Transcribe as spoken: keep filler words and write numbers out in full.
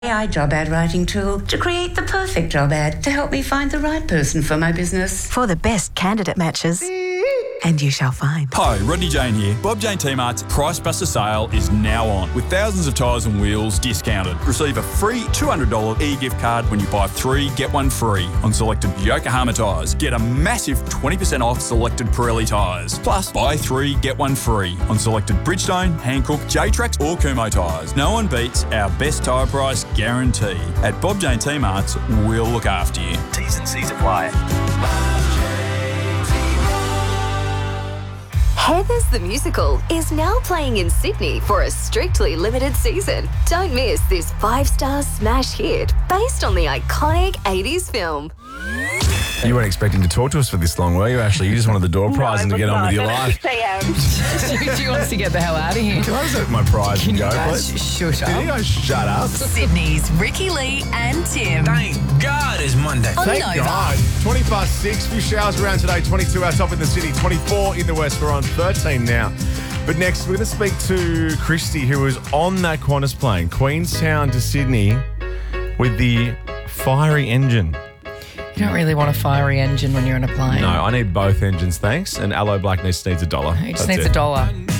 A I job ad writing tool to create the perfect job ad to help me find the right person for my business. For the best candidate matches. And you shall find. Hi, Rodney Jane here. Bob Jane T-Mart's Price Buster sale is now on with thousands of tyres and wheels discounted. Receive a free two hundred dollars e-gift card when you buy three, get one free on selected Yokohama tyres. Get a massive twenty percent off selected Pirelli tyres. Plus, buy three, get one free on selected Bridgestone, Hankook, J-Trax or Kumo tyres. No one beats our best tyre price guarantee. At Bob Jane T-Mart's, we'll look after you. T's and C's apply. Heathers the Musical is now playing in Sydney for a strictly limited season. Don't miss this five-star smash hit based on the iconic eighties film. You weren't expecting to talk to us for this long, were you, Ashley? You just wanted the door prize and to get on with your life. She wants to get the hell out of here. Can I just have my prize and go, please? Shut Can you up. guys shut up? Sydney's Ricky Lee and Tim. Thank God it's Monday. On Thank Nova. God. twenty past six. Few showers around today. twenty-two our top in the city. twenty-four in the west. We're on thirteen now. But next, we're going to speak to Christy, who was on that Qantas plane, Queenstown to Sydney, with the fiery engine. You don't really want a fiery engine when you're on a plane. No, I need both engines, thanks. And Aloe Black needs, needs a dollar. He just That's needs it. a dollar.